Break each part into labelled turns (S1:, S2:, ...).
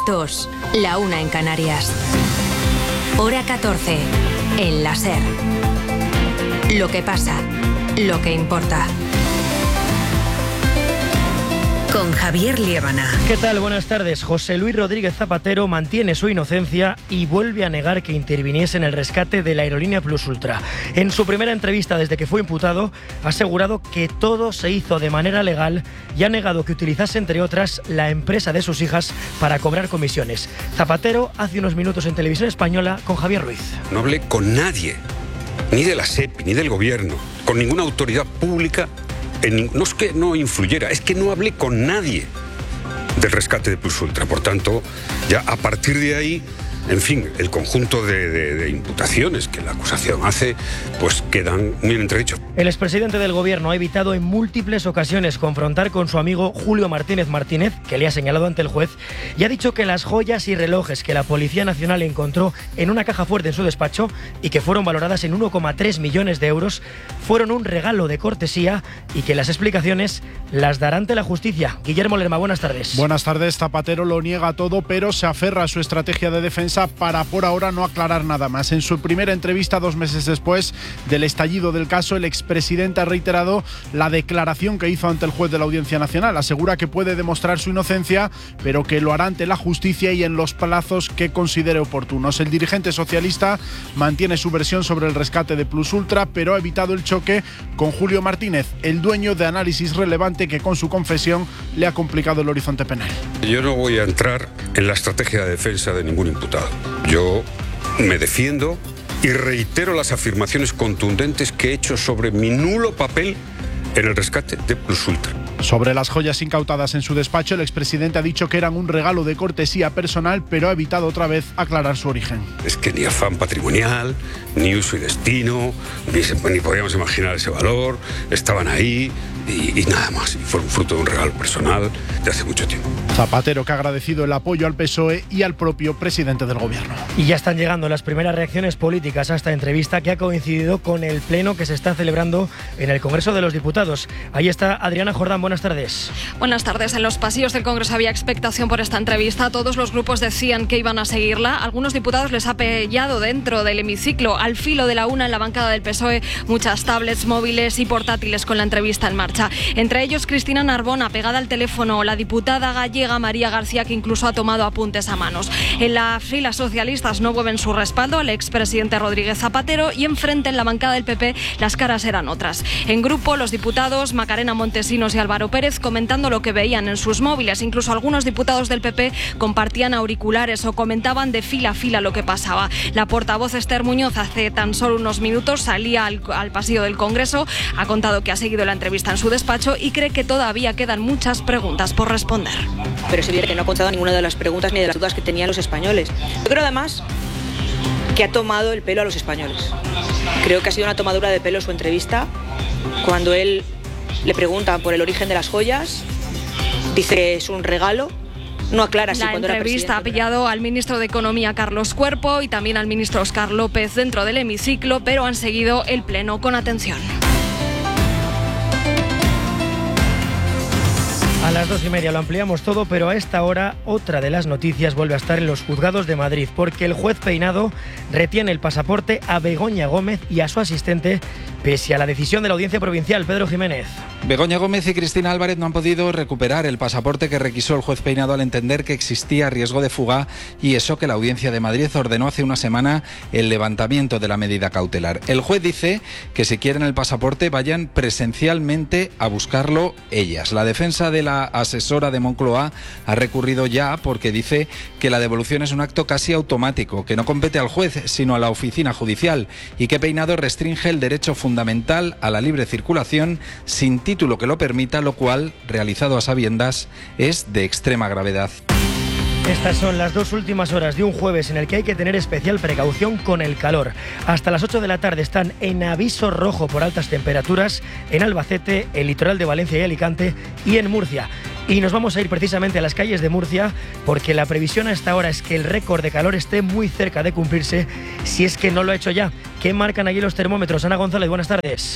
S1: 2, la 1 en Canarias. Hora 14, en la SER. Lo que pasa, lo que importa. Con Javier Liébana.
S2: ¿Qué tal? Buenas tardes. José Luis Rodríguez Zapatero mantiene su inocencia y vuelve a negar que interviniese en el rescate de la aerolínea Plus Ultra. En su primera entrevista desde que fue imputado, ha asegurado que todo se hizo de manera legal y ha negado que utilizase, entre otras, la empresa de sus hijas para cobrar comisiones. Zapatero hace unos minutos en Televisión Española con Javier Ruiz.
S3: No hablé con nadie, ni de la SEPI, ni del gobierno, con ninguna autoridad pública. No es que no influyera, es que no hablé con nadie del rescate de Plus Ultra. Por tanto, ya a partir de ahí, en fin, el conjunto de imputaciones que la acusación hace, pues quedan muy en entredicho.
S2: El expresidente del gobierno ha evitado en múltiples ocasiones confrontar con su amigo Julio Martínez Martínez, que le ha señalado ante el juez, y ha dicho que las joyas y relojes que la Policía Nacional encontró en una caja fuerte en su despacho y que fueron valoradas en 1,3 millones de euros fueron un regalo de cortesía y que las explicaciones las dará ante la justicia. Guillermo Lerma, buenas tardes.
S4: Buenas tardes. Zapatero lo niega todo, pero se aferra a su estrategia de defensa para por ahora no aclarar nada más. En su primera entrevista, 2 meses después del estallido del caso, el expresidente ha reiterado la declaración que hizo ante el juez de la Audiencia Nacional. Asegura que puede demostrar su inocencia, pero que lo hará ante la justicia y en los plazos que considere oportunos. El dirigente socialista mantiene su versión sobre el rescate de Plus Ultra, pero ha evitado el choque con Julio Martínez, el dueño de Análisis Relevante, que con su confesión le ha complicado el horizonte penal.
S3: Yo no voy a entrar en la estrategia de defensa de ningún imputado. Yo me defiendo y reitero las afirmaciones contundentes que he hecho sobre mi nulo papel en el rescate de Plus Ultra.
S4: Sobre las joyas incautadas en su despacho, el expresidente ha dicho que eran un regalo de cortesía personal, pero ha evitado otra vez aclarar su origen.
S3: Es que ni afán patrimonial, ni uso y destino, ni podíamos imaginar ese valor, estaban ahí y nada más. Y fueron fruto de un regalo personal de hace mucho tiempo.
S4: Zapatero, que ha agradecido el apoyo al PSOE y al propio presidente del gobierno.
S2: Y ya están llegando las primeras reacciones políticas a esta entrevista, que ha coincidido con el pleno que se está celebrando en el Congreso de los Diputados. Ahí está Adriana Jordán, buenas tardes.
S5: Buenas tardes. En los pasillos del Congreso había expectación por esta entrevista. Todos los grupos decían que iban a seguirla. Algunos diputados les ha pillado dentro del hemiciclo, al filo de la una en la bancada del PSOE, muchas tablets, móviles y portátiles con la entrevista en marcha. Entre ellos Cristina Narbona, pegada al teléfono, la diputada gallega María García, que incluso ha tomado apuntes a manos. En las filas socialistas no mueven su respaldo al expresidente Rodríguez Zapatero, y enfrente en la bancada del PP las caras eran otras. En grupo, los diputados Macarena Montesinos y Álvaro Pérez comentando lo que veían en sus móviles. Incluso algunos diputados del PP compartían auriculares o comentaban de fila a fila lo que pasaba. La portavoz Esther Muñoz hace tan solo unos minutos salía al pasillo del Congreso, ha contado que ha seguido la entrevista en su despacho y cree que todavía quedan muchas preguntas por responder.
S6: Pero es evidente que no ha contestado ninguna de las preguntas ni de las dudas que tenían los españoles. Yo creo además que ha tomado el pelo a los españoles. Creo que ha sido una tomadura de pelo su entrevista. Cuando él le preguntan por el origen de las joyas, dice que es un regalo. No aclara si cuando era presidente. La entrevista ha
S5: pillado al ministro de Economía, Carlos Cuerpo, y también al ministro Óscar López dentro del hemiciclo, pero han seguido el pleno con atención.
S2: A las 2:30 lo ampliamos todo, pero a esta hora otra de las noticias vuelve a estar en los juzgados de Madrid, porque el juez Peinado retiene el pasaporte a Begoña Gómez y a su asistente, pese a la decisión de la Audiencia Provincial. Pedro Jiménez.
S7: Begoña Gómez y Cristina Álvarez no han podido recuperar el pasaporte que requisó el juez Peinado al entender que existía riesgo de fuga, y eso que la Audiencia de Madrid ordenó hace una semana el levantamiento de la medida cautelar. El juez dice que si quieren el pasaporte vayan presencialmente a buscarlo ellas. La defensa de la asesora de Moncloa ha recurrido ya porque dice que la devolución es un acto casi automático, que no compete al juez sino a la oficina judicial, y que Peinado restringe el derecho fundamental a la libre circulación sin título que lo permita, lo cual, realizado a sabiendas, es de extrema gravedad.
S2: Estas son las 2 últimas horas de un jueves en el que hay que tener especial precaución con el calor. Hasta las 8 de la tarde están en aviso rojo por altas temperaturas en Albacete, el litoral de Valencia y Alicante y en Murcia. Y nos vamos a ir precisamente a las calles de Murcia, porque la previsión a esta hora es que el récord de calor esté muy cerca de cumplirse, si es que no lo ha hecho ya. ¿Qué marcan allí los termómetros? Ana González, buenas tardes.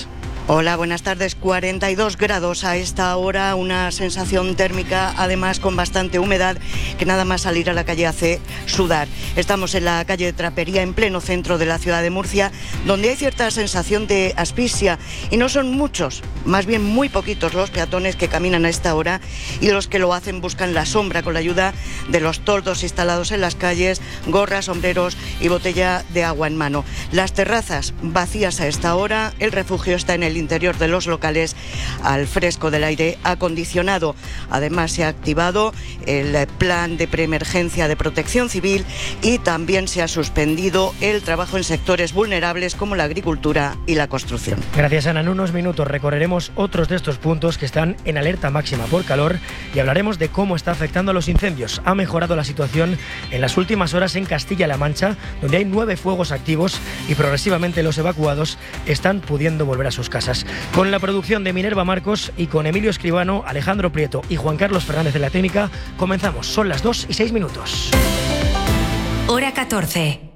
S8: Hola, buenas tardes. 42 grados a esta hora, una sensación térmica además con bastante humedad que nada más salir a la calle hace sudar. Estamos en la calle de Trapería, en pleno centro de la ciudad de Murcia, donde hay cierta sensación de asfixia y no son muchos, más bien muy poquitos los peatones que caminan a esta hora, y los que lo hacen buscan la sombra con la ayuda de los toldos instalados en las calles, gorras, sombreros y botella de agua en mano. Las terrazas vacías a esta hora, el refugio está en el interior de los locales al fresco del aire acondicionado. Además se ha activado el plan de preemergencia de protección civil y también se ha suspendido el trabajo en sectores vulnerables como la agricultura y la construcción.
S2: Gracias, Ana. En unos minutos recorreremos otros de estos puntos que están en alerta máxima por calor y hablaremos de cómo está afectando a los incendios. Ha mejorado la situación en las últimas horas en Castilla-La Mancha, donde hay 9 fuegos activos y progresivamente los evacuados están pudiendo volver a sus casas. Con la producción de Minerva Marcos y con Emilio Escribano, Alejandro Prieto y Juan Carlos Fernández de la técnica, comenzamos. Son las 2:06.
S1: Hora 14.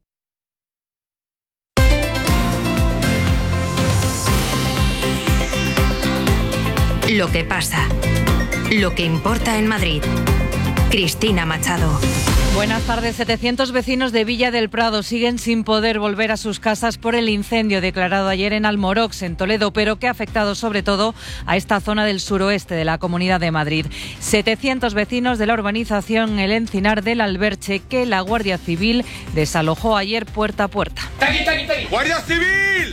S1: Lo que pasa. Lo que importa en Madrid. Cristina Machado.
S9: Buenas tardes. 700 vecinos de Villa del Prado siguen sin poder volver a sus casas por el incendio declarado ayer en Almorox, en Toledo, pero que ha afectado sobre todo a esta zona del suroeste de la Comunidad de Madrid. 700 vecinos de la urbanización El Encinar del Alberche, que la Guardia Civil desalojó ayer puerta a puerta.
S10: ¡Taqui! ¡Guardia Civil!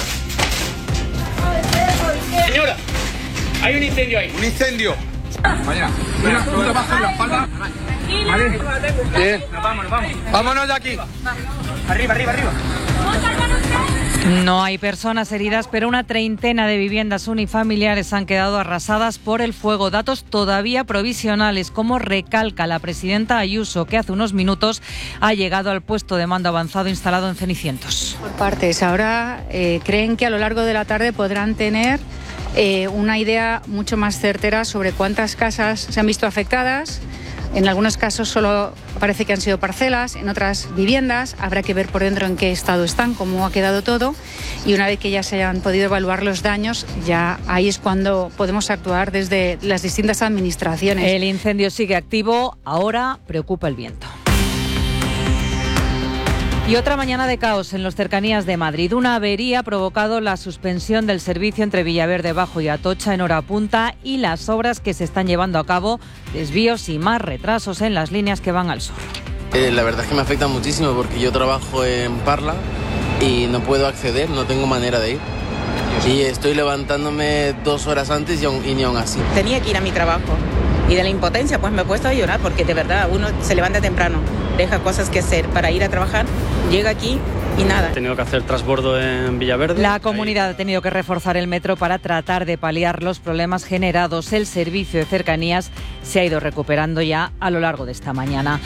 S10: Señora, hay un incendio ahí. ¿Un incendio? Vaya, mira, tú te bajas la espalda. Vale. Bien. Nos vamos. Vámonos de aquí. Arriba.
S9: No hay personas heridas, pero una treintena de viviendas unifamiliares han quedado arrasadas por el fuego. Datos todavía provisionales, como recalca la presidenta Ayuso, que hace unos minutos ha llegado al puesto de mando avanzado instalado en Cenicientos.
S11: Por partes. Ahora creen que a lo largo de la tarde podrán tener una idea mucho más certera sobre cuántas casas se han visto afectadas. En algunos casos solo parece que han sido parcelas, en otras viviendas. Habrá que ver por dentro en qué estado están, cómo ha quedado todo. Y una vez que ya se hayan podido evaluar los daños, ya ahí es cuando podemos actuar desde las distintas administraciones.
S9: El incendio sigue activo, ahora preocupa el viento. Y otra mañana de caos en las cercanías de Madrid. Una avería ha provocado la suspensión del servicio entre Villaverde Bajo y Atocha en hora punta y las obras que se están llevando a cabo, desvíos y más retrasos en las líneas que van al sur.
S12: La verdad es que me afecta muchísimo porque yo trabajo en Parla y no puedo acceder, no tengo manera de ir. Y estoy levantándome 2 horas antes y ni aún así.
S13: Tenía que ir a mi trabajo. Y de la impotencia pues me he puesto a llorar porque de verdad uno se levanta temprano, deja cosas que hacer para ir a trabajar, llega aquí y nada.
S14: He tenido que hacer transbordo en Villaverde.
S9: La comunidad ha tenido que reforzar el metro para tratar de paliar los problemas generados. El servicio de cercanías se ha ido recuperando ya a lo largo de esta mañana.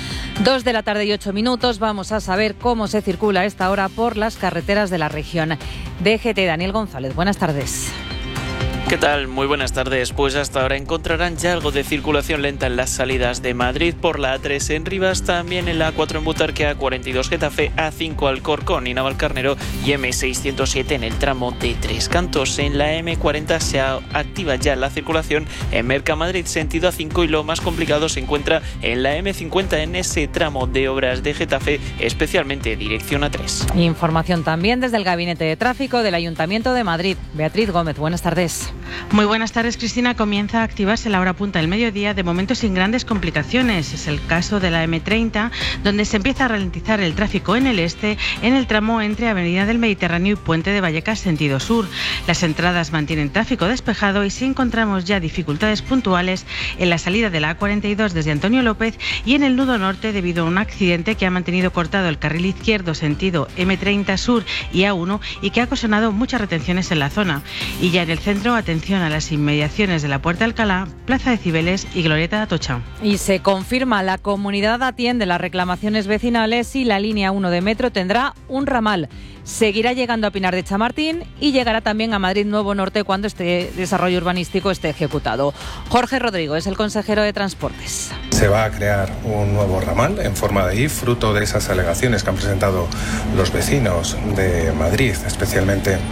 S9: 2:08 p.m, vamos a saber cómo se circula a esta hora por las carreteras de la región. DGT, Daniel González, buenas tardes.
S15: ¿Qué tal? Muy buenas tardes. Pues hasta ahora encontrarán ya algo de circulación lenta en las salidas de Madrid por la A3 en Rivas, también en la A4 en Butarque, A42 Getafe, A5 Alcorcón y Navalcarnero y M607 en el tramo de Tres Cantos. En la M40 se activa ya la circulación en Mercamadrid sentido A5 y lo más complicado se encuentra en la M50 en ese tramo de obras de Getafe, especialmente dirección A3.
S9: Información también desde el Gabinete de Tráfico del Ayuntamiento de Madrid. Beatriz Gómez, buenas tardes.
S16: Muy buenas tardes, Cristina. Comienza a activarse la hora punta del mediodía, de momento sin grandes complicaciones. Es el caso de la M30, donde se empieza a ralentizar el tráfico en el este, en el tramo entre Avenida del Mediterráneo y Puente de Vallecas, sentido sur. Las entradas mantienen tráfico despejado y sí encontramos ya dificultades puntuales en la salida de la A42 desde Antonio López y en el nudo norte debido a un accidente que ha mantenido cortado el carril izquierdo sentido M30 sur y A1 y que ha ocasionado muchas retenciones en la zona. Y ya en el centro, atención a las inmediaciones de la Puerta de Alcalá, Plaza de Cibeles y Glorieta de Atocha.
S9: Y se confirma, la comunidad atiende las reclamaciones vecinales y la línea 1 de metro tendrá un ramal. Seguirá llegando a Pinar de Chamartín y llegará también a Madrid Nuevo Norte cuando este desarrollo urbanístico esté ejecutado. Jorge Rodrigo es el consejero de Transportes.
S17: Se va a crear un nuevo ramal en forma de I, fruto de esas alegaciones que han presentado los vecinos de Madrid, especialmente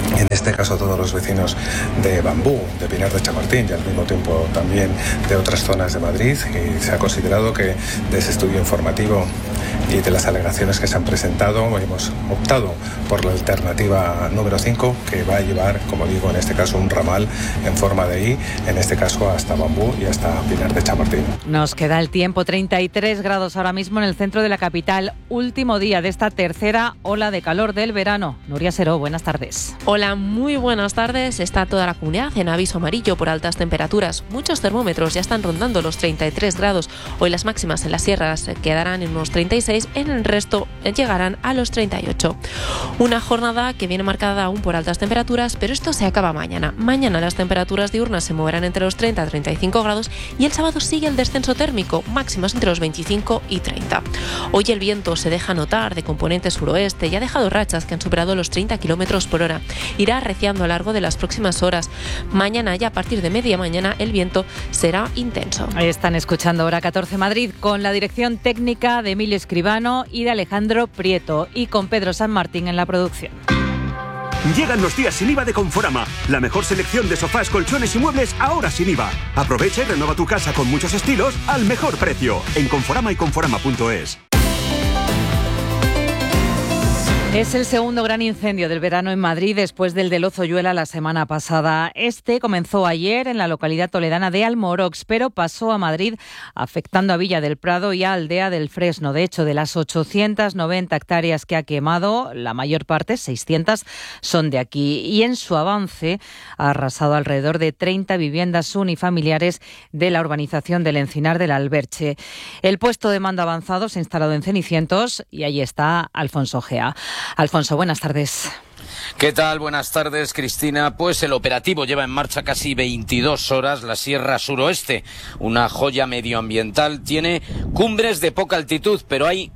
S17: en este caso todos los vecinos de Bambú, de Pinar de Chamartín y al mismo tiempo también de otras zonas de Madrid, y se ha considerado que de ese estudio informativo y de las alegaciones que se han presentado hemos optado por la alternativa número 5, que va a llevar, como digo, en este caso un ramal en forma de I, en este caso hasta Bambú y hasta Pinar de Chamartín.
S9: Nos queda el tiempo, 33 grados ahora mismo en el centro de la capital, último día de esta tercera ola de calor del verano. Nuria Seró, buenas tardes.
S18: Hola, muy buenas tardes. Está toda la comunidad en aviso amarillo por altas temperaturas. Muchos termómetros ya están rondando los 33 grados. Hoy las máximas en las sierras quedarán en unos 36, en el resto llegarán a los 38. Una jornada que viene marcada aún por altas temperaturas, pero esto se acaba mañana. Mañana las temperaturas diurnas se moverán entre los 30 y 35 grados y el sábado sigue el descenso térmico, máximas entre los 25 y 30. Hoy el viento se deja notar de componente suroeste y ha dejado rachas que han superado los 30 km por hora. Irá arreciando a lo largo de las próximas horas. Mañana, ya a partir de media mañana, el viento será intenso.
S9: Están escuchando Hora 14 Madrid con la dirección técnica de Emilio Escribano y de Alejandro Prieto, y con Pedro San Martín en la producción.
S19: Llegan los días sin IVA de Conforama. La mejor selección de sofás, colchones y muebles ahora sin IVA. Aprovecha y renueva tu casa con muchos estilos al mejor precio. En Conforama y Conforama.es.
S9: Es el segundo gran incendio del verano en Madrid después del de Lozoyuela la semana pasada. Este comenzó ayer en la localidad toledana de Almorox, pero pasó a Madrid afectando a Villa del Prado y a Aldea del Fresno. De hecho, de las 890 hectáreas que ha quemado, la mayor parte, 600, son de aquí. Y en su avance ha arrasado alrededor de 30 viviendas unifamiliares de la urbanización del Encinar del Alberche. El puesto de mando avanzado se ha instalado en Cenicientos y ahí está Alfonso Gea. Alfonso, buenas tardes.
S20: ¿Qué tal? Buenas tardes, Cristina. Pues el operativo lleva en marcha casi 22 horas. La Sierra Suroeste, una joya medioambiental, tiene cumbres de poca altitud, pero hay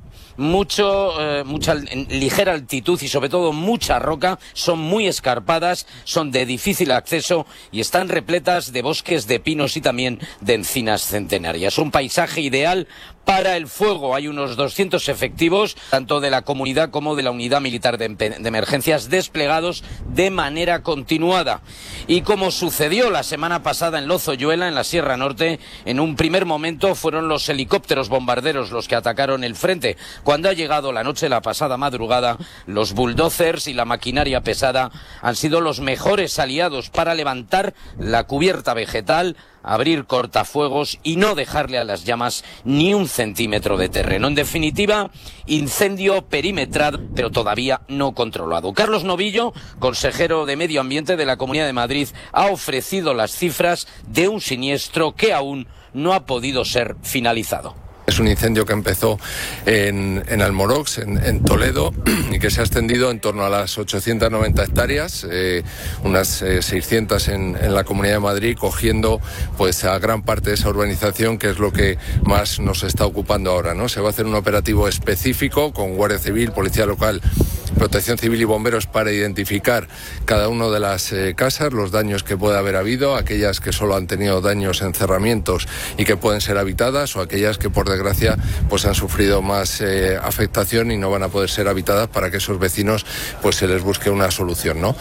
S20: mucha ligera altitud y sobre todo mucha roca. Son muy escarpadas, son de difícil acceso y están repletas de bosques de pinos y también de encinas centenarias. Un paisaje ideal para el fuego. Hay unos 200 efectivos, tanto de la comunidad como de la unidad militar de emergencias, desplegados de manera continuada. Y como sucedió la semana pasada en Lozoyuela, en la Sierra Norte, en un primer momento fueron los helicópteros bombarderos los que atacaron el frente. Cuando ha llegado la noche, la pasada madrugada, los bulldozers y la maquinaria pesada han sido los mejores aliados para levantar la cubierta vegetal, abrir cortafuegos y no dejarle a las llamas ni un centímetro de terreno. En definitiva, incendio perimetrado, pero todavía no controlado. Carlos Novillo, consejero de Medio Ambiente de la Comunidad de Madrid, ha ofrecido las cifras de un siniestro que aún no ha podido ser finalizado.
S21: Es un incendio que empezó en Almorox, en Toledo, y que se ha extendido en torno a las 890 hectáreas, unas 600 en la Comunidad de Madrid, cogiendo pues a gran parte de esa urbanización, que es lo que más nos está ocupando ahora, ¿no? Se va a hacer un operativo específico con Guardia Civil, Policía Local, Protección Civil y bomberos para identificar cada una de las casas, los daños que puede haber habido, aquellas que solo han tenido daños en cerramientos y que pueden ser habitadas, o aquellas que por desgracia pues han sufrido más afectación y no van a poder ser habitadas, para que esos vecinos pues se les busque una solución, ¿no?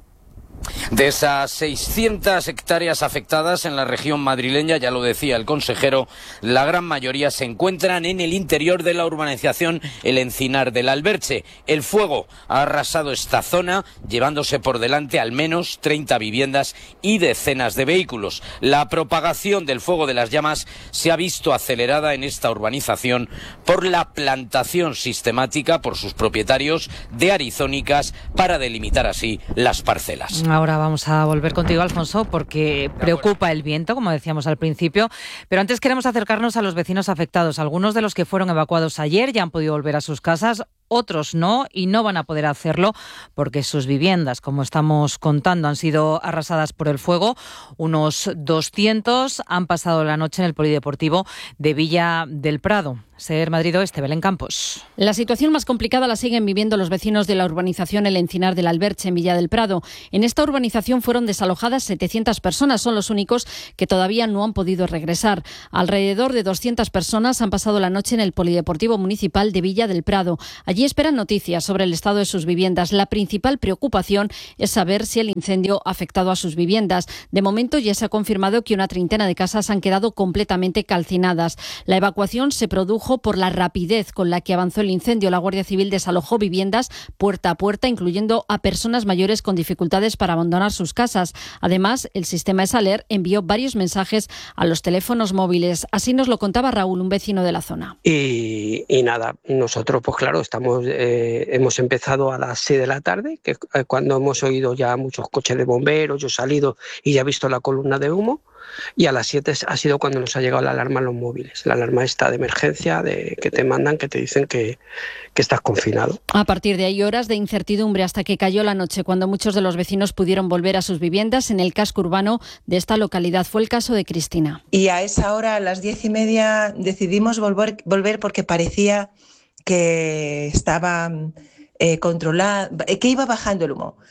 S20: De esas 600 hectáreas afectadas en la región madrileña, ya lo decía el consejero, la gran mayoría se encuentran en el interior de la urbanización El Encinar del Alberche. El fuego ha arrasado esta zona, llevándose por delante al menos 30 viviendas y decenas de vehículos. La propagación del fuego de las llamas se ha visto acelerada en esta urbanización por la plantación sistemática por sus propietarios de arizónicas para delimitar así las parcelas.
S9: Ahora vamos a volver contigo, Alfonso, porque preocupa el viento, como decíamos al principio, pero antes queremos acercarnos a los vecinos afectados. Algunos de los que fueron evacuados ayer ya han podido volver a sus casas, otros no, y no van a poder hacerlo porque sus viviendas, como estamos contando, han sido arrasadas por el fuego. Unos 200 han pasado la noche en el polideportivo de Villa del Prado. SER Madrid Oeste, Belén Campos.
S22: La situación más complicada la siguen viviendo los vecinos de la urbanización El Encinar del Alberche, en Villa del Prado. En esta urbanización fueron desalojadas 700 personas, son los únicos que todavía no han podido regresar. Alrededor de 200 personas han pasado la noche en el polideportivo municipal de Villa del Prado. Allí y esperan noticias sobre el estado de sus viviendas. La principal preocupación es saber si el incendio ha afectado a sus viviendas. De momento ya se ha confirmado que una treintena de casas han quedado completamente calcinadas. La evacuación se produjo por la rapidez con la que avanzó el incendio. La Guardia Civil desalojó viviendas puerta a puerta, incluyendo a personas mayores con dificultades para abandonar sus casas. Además, el sistema ESALER envió varios mensajes a los teléfonos móviles. Así nos lo contaba Raúl, un vecino de la zona.
S3: Y nada, nosotros pues claro, hemos empezado a las 6 de la tarde, que cuando hemos oído ya muchos coches de bomberos, yo he salido y ya he visto la columna de humo. Y a las 7 ha sido cuando nos ha llegado la alarma a los móviles. La alarma esta de emergencia que te mandan, que te dicen que estás confinado.
S22: A partir de ahí, horas de incertidumbre hasta que cayó la noche, cuando muchos de los vecinos pudieron volver a sus viviendas en el casco urbano de esta localidad. Fue el caso de Cristina.
S4: Y a esa hora, a las 10:30, decidimos volver porque parecía que estaba controlado, que iba bajando el humo.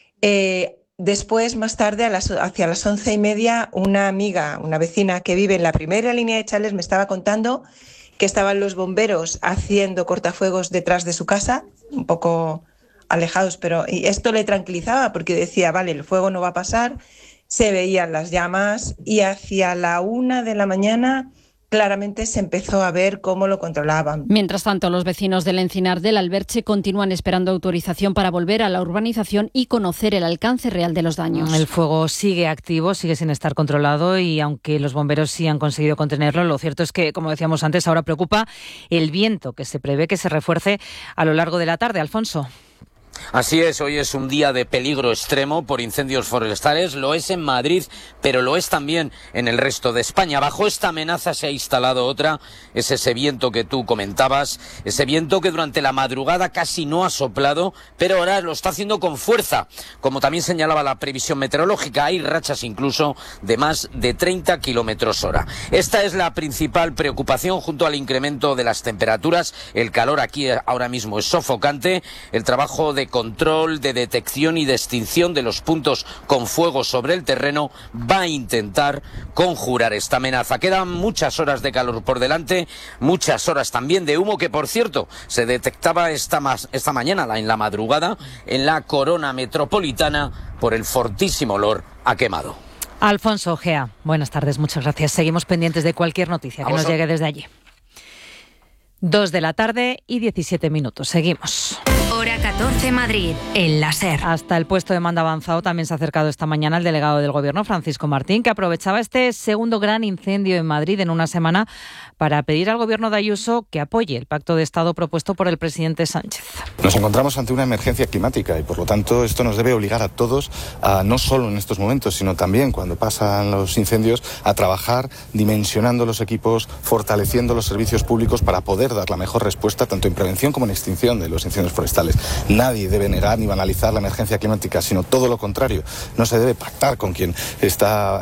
S4: Después, más tarde, hacia las 11:30, una amiga, una vecina que vive en la primera línea de Chales me estaba contando que estaban los bomberos haciendo cortafuegos detrás de su casa, un poco alejados, y esto le tranquilizaba porque decía, vale, el fuego no va a pasar, se veían las llamas y hacia la 1 de la mañana claramente se empezó a ver cómo lo controlaban.
S22: Mientras tanto, los vecinos del Encinar del Alberche continúan esperando autorización para volver a la urbanización y conocer el alcance real de los daños.
S9: El fuego sigue activo, sigue sin estar controlado y aunque los bomberos sí han conseguido contenerlo, lo cierto es que, como decíamos antes, ahora preocupa el viento que se prevé que se refuerce a lo largo de la tarde. Alfonso.
S20: Así es, hoy es un día de peligro extremo por incendios forestales, lo es en Madrid, pero lo es también en el resto de España. Bajo esta amenaza se ha instalado otra, es ese viento que tú comentabas, ese viento que durante la madrugada casi no ha soplado, pero ahora lo está haciendo con fuerza. Como también señalaba la previsión meteorológica, hay rachas incluso de más de 30 kilómetros hora. Esta es la principal preocupación junto al incremento de las temperaturas. El calor aquí ahora mismo es sofocante, el trabajo de control, de detección y de extinción de los puntos con fuego sobre el terreno va a intentar conjurar esta amenaza. Quedan muchas horas de calor por delante, muchas horas también de humo que, por cierto, se detectaba esta mañana en la madrugada en la corona metropolitana por el fortísimo olor a quemado.
S9: Alfonso Ojea, buenas tardes, muchas gracias. Seguimos pendientes de cualquier noticia que nos llegue desde allí. 2 de la tarde y 17 minutos. Seguimos.
S1: Hora 14 Madrid, el láser.
S9: Hasta el puesto de mando avanzado también se ha acercado esta mañana el delegado del Gobierno, Francisco Martín, que aprovechaba este segundo gran incendio en Madrid en una semana para pedir al Gobierno de Ayuso que apoye el pacto de Estado propuesto por el presidente Sánchez.
S23: Nos encontramos ante una emergencia climática y, por lo tanto, esto nos debe obligar a todos, no solo en estos momentos, sino también cuando pasan los incendios, a trabajar dimensionando los equipos, fortaleciendo los servicios públicos para poder dar la mejor respuesta tanto en prevención como en extinción de los incendios forestales. Nadie debe negar ni banalizar la emergencia climática, sino todo lo contrario. No se debe pactar con quien está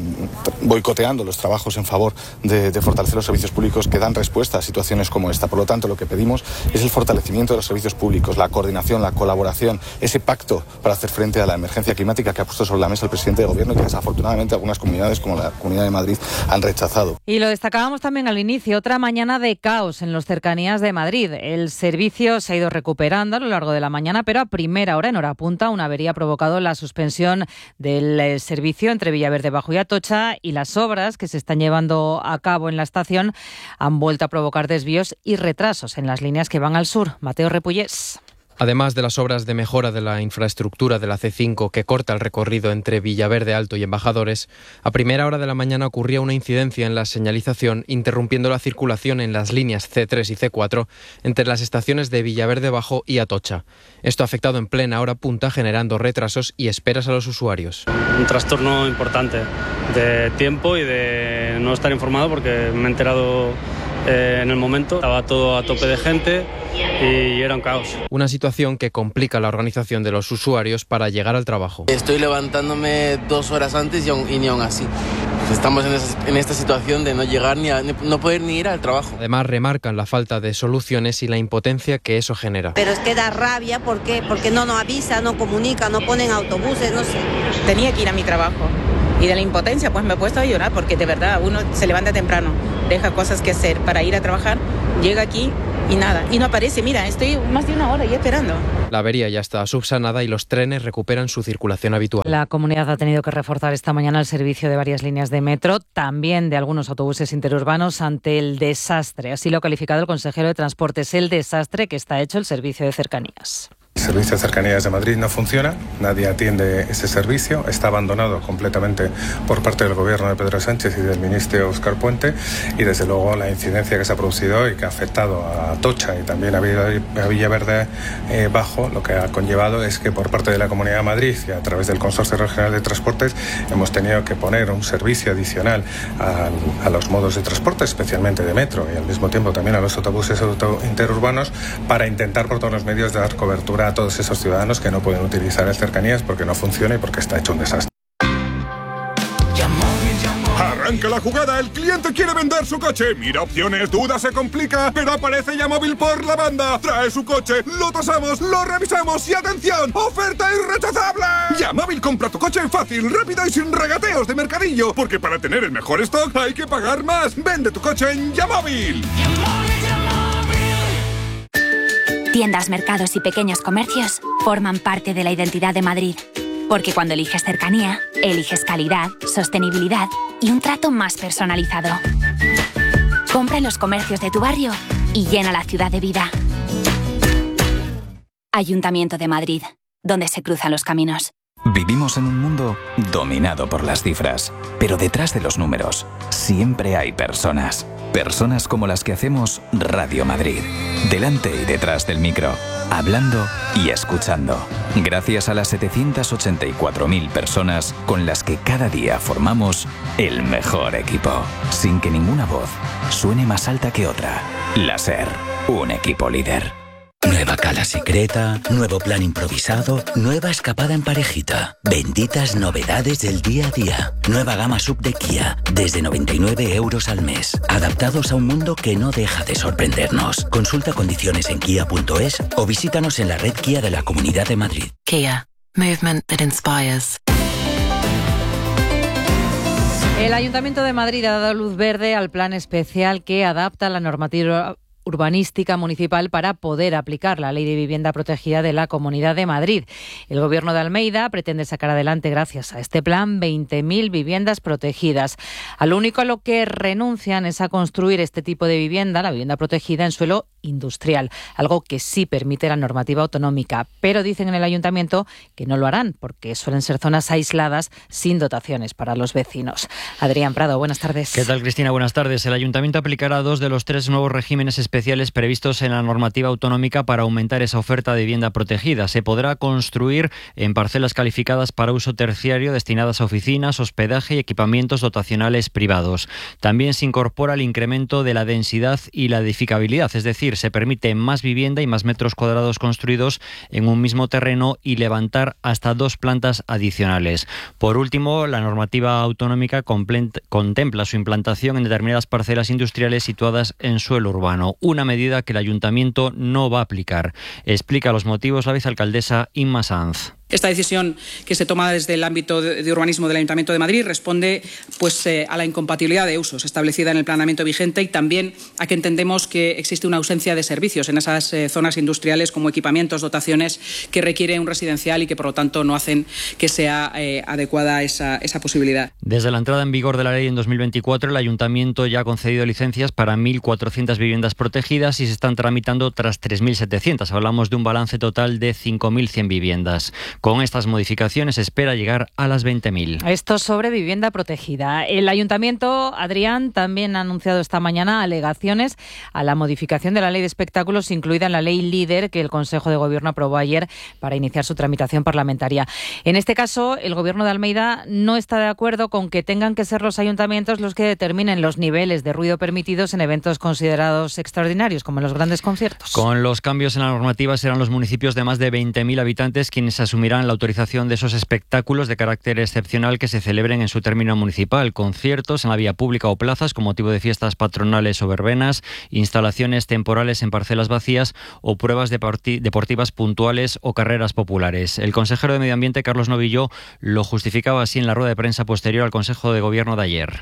S23: boicoteando los trabajos en favor de fortalecer los servicios públicos que dan respuesta a situaciones como esta. Por lo tanto, lo que pedimos es el fortalecimiento de los servicios públicos, la coordinación, la colaboración, ese pacto para hacer frente a la emergencia climática que ha puesto sobre la mesa el presidente del Gobierno y que desafortunadamente algunas comunidades, como la Comunidad de Madrid, han rechazado.
S9: Y lo destacábamos también al inicio, otra mañana de caos en los cercanías de Madrid. El servicio se ha ido recuperando a lo largo de la mañana, pero a primera hora, en hora punta, una avería ha provocado la suspensión del servicio entre Villaverde Bajo y Atocha, y las obras que se están llevando a cabo en la estación han vuelto a provocar desvíos y retrasos en las líneas que van al sur. Mateo Repullés.
S24: Además de las obras de mejora de la infraestructura de la C5 que corta el recorrido entre Villaverde Alto y Embajadores, a primera hora de la mañana ocurría una incidencia en la señalización interrumpiendo la circulación en las líneas C3 y C4 entre las estaciones de Villaverde Bajo y Atocha. Esto ha afectado en plena hora punta, generando retrasos y esperas a los usuarios.
S14: Un trastorno importante de tiempo y de no estar informado porque me he enterado en el momento. Estaba todo a tope de gente y era un caos.
S24: Una situación que complica la organización de los usuarios para llegar al trabajo.
S12: Estoy levantándome 2 horas antes y ni aún así. Estamos en esta situación de no llegar no poder ni ir al trabajo.
S24: Además, remarcan la falta de soluciones y la impotencia que eso genera.
S25: Pero es que da rabia, ¿por qué? Porque no nos avisa, no comunica, no ponen autobuses, no sé.
S13: Tenía que ir a mi trabajo. Y de la impotencia, pues me he puesto a llorar, porque de verdad uno se levanta temprano, deja cosas que hacer para ir a trabajar, llega aquí y nada, y no aparece. Mira, estoy más de una hora ya esperando.
S24: La avería ya está subsanada y los trenes recuperan su circulación habitual.
S9: La comunidad ha tenido que reforzar esta mañana el servicio de varias líneas de metro, también de algunos autobuses interurbanos, ante el desastre. Así lo ha calificado el consejero de Transportes, el desastre que está hecho el servicio de cercanías.
S17: El servicio de cercanías de Madrid no funciona, nadie atiende ese servicio, está abandonado completamente por parte del gobierno de Pedro Sánchez y del ministro Óscar Puente, y desde luego la incidencia que se ha producido y que ha afectado a Atocha y también a Villaverde Bajo, lo que ha conllevado es que por parte de la Comunidad de Madrid y a través del Consorcio Regional de Transportes hemos tenido que poner un servicio adicional a los modos de transporte, especialmente de metro, y al mismo tiempo también a los autobuses interurbanos, para intentar por todos los medios dar cobertura a todos esos ciudadanos que no pueden utilizar el cercanías porque no funciona y porque está hecho un desastre.
S2: Arranca la jugada, el cliente quiere vender su coche. Mira opciones, duda, se complica, pero aparece Yamóvil por la banda. Trae su coche, lo tasamos, lo revisamos y ¡atención! ¡Oferta irrechazable! Yamóvil compra tu coche fácil, rápido y sin regateos de mercadillo, porque para tener el mejor stock hay que pagar más. Vende tu coche en Yamóvil.
S5: Tiendas, mercados y pequeños comercios forman parte de la identidad de Madrid. Porque cuando eliges cercanía, eliges calidad, sostenibilidad y un trato más personalizado. Compra en los comercios de tu barrio y llena la ciudad de vida. Ayuntamiento de Madrid, donde se cruzan los caminos.
S6: Vivimos en un mundo dominado por las cifras, pero detrás de los números siempre hay personas. Personas como las que hacemos Radio Madrid, delante y detrás del micro, hablando y escuchando. Gracias a las 784.000 personas con las que cada día formamos el mejor equipo, sin que ninguna voz suene más alta que otra. La SER, un equipo líder.
S7: Nueva cala secreta, nuevo plan improvisado, nueva escapada en parejita. Benditas novedades del día a día. Nueva gama sub de Kia, desde 99 € al mes. Adaptados a un mundo que no deja de sorprendernos. Consulta condiciones en kia.es o visítanos en la red Kia de la Comunidad de Madrid.
S8: Kia, movement that inspires.
S9: El Ayuntamiento de Madrid ha dado luz verde al plan especial que adapta la normativa urbanística municipal para poder aplicar la Ley de Vivienda Protegida de la Comunidad de Madrid. El Gobierno de Almeida pretende sacar adelante, gracias a este plan, 20.000 viviendas protegidas. A lo único a lo que renuncian es a construir este tipo de vivienda, la vivienda protegida, en suelo industrial, algo que sí permite la normativa autonómica. Pero dicen en el Ayuntamiento que no lo harán porque suelen ser zonas aisladas sin dotaciones para los vecinos. Adrián Prado, buenas tardes.
S26: ¿Qué tal, Cristina? Buenas tardes. El Ayuntamiento aplicará 2 de los 3 nuevos regímenes especiales previstos en la normativa autonómica para aumentar esa oferta de vivienda protegida. Se podrá construir en parcelas calificadas para uso terciario destinadas a oficinas, hospedaje y equipamientos dotacionales privados. También se incorpora el incremento de la densidad y la edificabilidad, es decir, se permite más vivienda y más metros cuadrados construidos en un mismo terreno y levantar hasta 2 plantas adicionales. Por último, la normativa autonómica contempla su implantación en determinadas parcelas industriales situadas en suelo urbano, una medida que el Ayuntamiento no va a aplicar. Explica los motivos la vicealcaldesa Inma Sanz.
S27: Esta decisión que se toma desde el ámbito de urbanismo del Ayuntamiento de Madrid responde a la incompatibilidad de usos establecida en el planeamiento vigente y también a que entendemos que existe una ausencia de servicios en esas zonas industriales como equipamientos, dotaciones que requiere un residencial y que por lo tanto no hacen que sea adecuada esa posibilidad.
S26: Desde la entrada en vigor de la ley en 2024, el Ayuntamiento ya ha concedido licencias para 1.400 viviendas protegidas y se están tramitando tras 3.700. Hablamos de un balance total de 5.100 viviendas. Con estas modificaciones se espera llegar a las 20.000.
S9: Esto sobre vivienda protegida. El Ayuntamiento, Adrián, también ha anunciado esta mañana alegaciones a la modificación de la Ley de Espectáculos incluida en la Ley Líder que el Consejo de Gobierno aprobó ayer para iniciar su tramitación parlamentaria. En este caso, el Gobierno de Almeida no está de acuerdo con que tengan que ser los ayuntamientos los que determinen los niveles de ruido permitidos en eventos considerados extraordinarios, como en los grandes conciertos.
S26: Con los cambios en la normativa serán los municipios de más de 20.000 habitantes quienes asumirán la autorización de esos espectáculos de carácter excepcional que se celebren en su término municipal, conciertos en la vía pública o plazas con motivo de fiestas patronales o verbenas, instalaciones temporales en parcelas vacías o pruebas deportivas puntuales o carreras populares. El consejero de Medio Ambiente, Carlos Novillo, lo justificaba así en la rueda de prensa posterior al Consejo de Gobierno de ayer.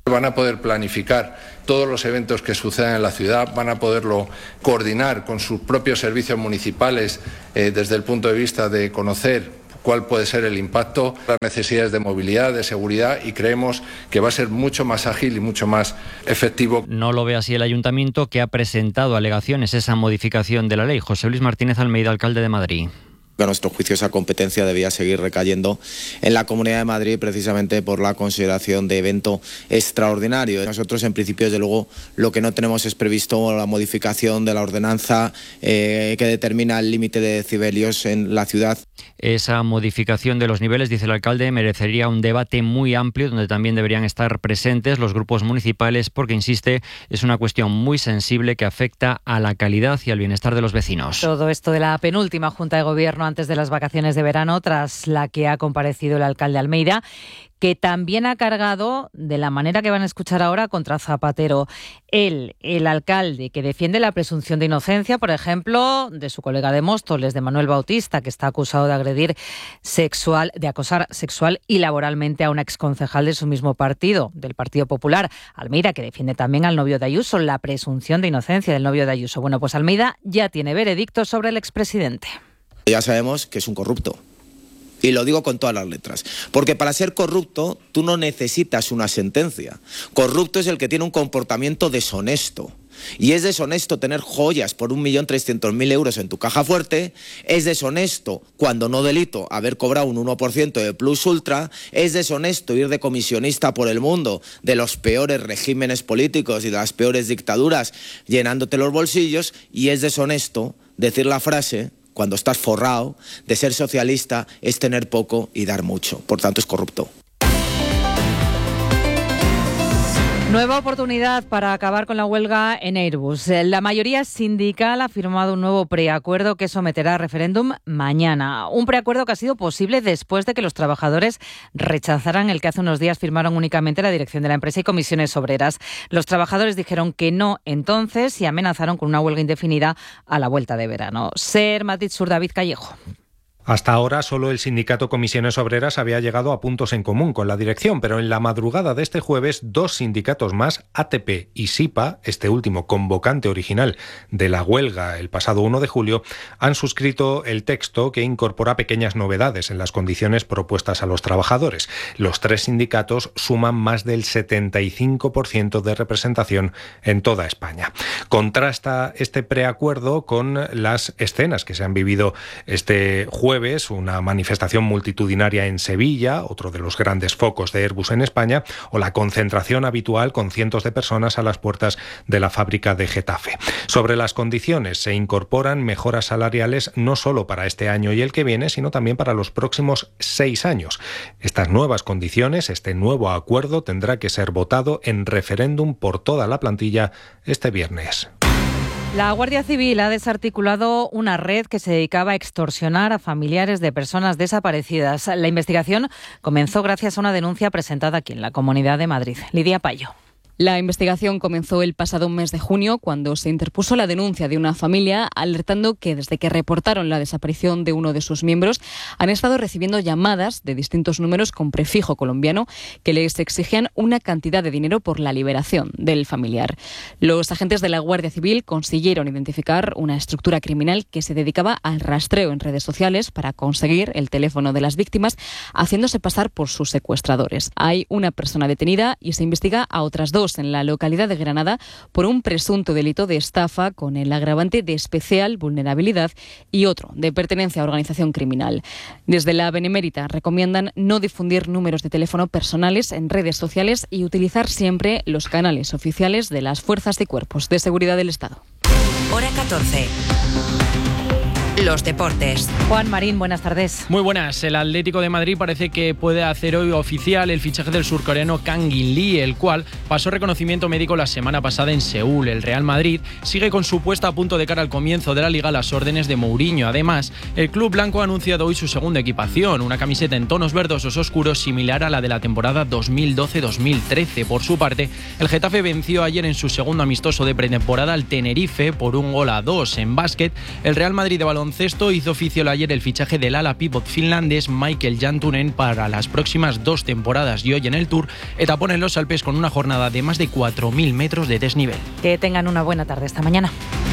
S17: Van a poder planificar todos los eventos que sucedan en la ciudad, van a poderlo coordinar con sus propios servicios municipales desde el punto de vista de conocer cuál puede ser el impacto, las necesidades de movilidad, de seguridad, y creemos que va a ser mucho más ágil y mucho más efectivo.
S26: No lo ve así el Ayuntamiento, que ha presentado alegaciones a esa modificación de la ley. José Luis Martínez Almeida, alcalde de Madrid.
S10: A nuestro juicio esa competencia debía seguir recayendo en la Comunidad de Madrid, precisamente por la consideración de evento extraordinario. Nosotros, en principio, desde luego, lo que no tenemos es previsto la modificación de la ordenanza que determina el límite de decibelios en la ciudad.
S26: Esa modificación de los niveles, dice el alcalde, merecería un debate muy amplio, donde también deberían estar presentes los grupos municipales, porque, insiste, es una cuestión muy sensible que afecta a la calidad y al bienestar de los vecinos.
S9: Todo esto de la penúltima Junta de Gobierno antes de las vacaciones de verano, tras la que ha comparecido el alcalde Almeida, que también ha cargado, de la manera que van a escuchar ahora, contra Zapatero. Él, el alcalde, que defiende la presunción de inocencia, por ejemplo, de su colega de Móstoles, de Manuel Bautista, que está acusado de acosar sexual y laboralmente a una exconcejal de su mismo partido, del Partido Popular. Almeida, que defiende también al novio de Ayuso, la presunción de inocencia del novio de Ayuso. Bueno, pues Almeida ya tiene veredicto sobre el expresidente.
S10: Ya sabemos que es un corrupto. Y lo digo con todas las letras. Porque para ser corrupto, tú no necesitas una sentencia. Corrupto es el que tiene un comportamiento deshonesto. Y es deshonesto tener joyas por 1.300.000 euros en tu caja fuerte. Es deshonesto, cuando no delito, haber cobrado un 1% de plus ultra. Es deshonesto ir de comisionista por el mundo de los peores regímenes políticos y de las peores dictaduras, llenándote los bolsillos. Y es deshonesto decir la frase, cuando estás forrado, de ser socialista es tener poco y dar mucho. Por tanto, es corrupto.
S9: Nueva oportunidad para acabar con la huelga en Airbus. La mayoría sindical ha firmado un nuevo preacuerdo que someterá a referéndum mañana. Un preacuerdo que ha sido posible después de que los trabajadores rechazaran el que hace unos días firmaron únicamente la dirección de la empresa y comisiones obreras. Los trabajadores dijeron que no entonces y amenazaron con una huelga indefinida a la vuelta de verano. Ser Madrid Sur, David Callejo.
S11: Hasta ahora solo el sindicato Comisiones Obreras había llegado a puntos en común con la dirección, pero en la madrugada de este jueves 2 sindicatos más, ATP y SIPA, este último convocante original de la huelga el pasado 1 de julio, han suscrito el texto que incorpora pequeñas novedades en las condiciones propuestas a los trabajadores. Los 3 sindicatos suman más del 75% de representación en toda España. Contrasta este preacuerdo con las escenas que se han vivido este jueves, una manifestación multitudinaria en Sevilla, otro de los grandes focos de Airbus en España, o la concentración habitual con cientos de personas a las puertas de la fábrica de Getafe. Sobre las condiciones, se incorporan mejoras salariales no solo para este año y el que viene, sino también para los próximos 6 años. Estas nuevas condiciones, este nuevo acuerdo, tendrá que ser votado en referéndum por toda la plantilla este viernes.
S9: La Guardia Civil ha desarticulado una red que se dedicaba a extorsionar a familiares de personas desaparecidas. La investigación comenzó gracias a una denuncia presentada aquí en la Comunidad de Madrid. Lidia Payo.
S15: La investigación comenzó el pasado mes de junio cuando se interpuso la denuncia de una familia alertando que desde que reportaron la desaparición de uno de sus miembros han estado recibiendo llamadas de distintos números con prefijo colombiano que les exigían una cantidad de dinero por la liberación del familiar. Los agentes de la Guardia Civil consiguieron identificar una estructura criminal que se dedicaba al rastreo en redes sociales para conseguir el teléfono de las víctimas, haciéndose pasar por sus secuestradores. Hay una persona detenida y se investiga a otras 2 en la localidad de Granada por un presunto delito de estafa con el agravante de especial vulnerabilidad y otro de pertenencia a organización criminal. Desde la Benemérita recomiendan no difundir números de teléfono personales en redes sociales y utilizar siempre los canales oficiales de las fuerzas y cuerpos de seguridad del Estado.
S1: Hora 14. Los deportes.
S9: Juan Marín, buenas tardes.
S16: Muy buenas. El Atlético de Madrid parece que puede hacer hoy oficial el fichaje del surcoreano Kang In Lee, el cual pasó reconocimiento médico la semana pasada en Seúl. El Real Madrid sigue con su puesta a punto de cara al comienzo de la Liga a las órdenes de Mourinho. Además, el club blanco ha anunciado hoy su segunda equipación, una camiseta en tonos verdosos oscuros similar a la de la temporada 2012-2013. Por su parte, el Getafe venció ayer en su segundo amistoso de pretemporada al Tenerife por 1-2. En básquet, el Real Madrid de baloncesto baloncesto, hizo oficial ayer el fichaje del ala pívot finlandés Michael Jantunen para las próximas 2 temporadas y hoy en el Tour etapón en los Alpes con una jornada de más de 4.000 metros de desnivel.
S9: Que tengan una buena tarde. Hasta mañana.